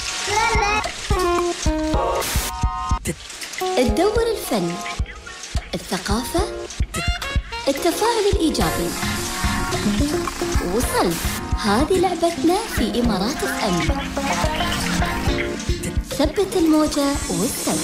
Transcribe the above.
تدور الفن، الثقافة، التفاعل الإيجابي. وصلت، هذه لعبتنا في إمارات FM. ثبت الموجة واستمع.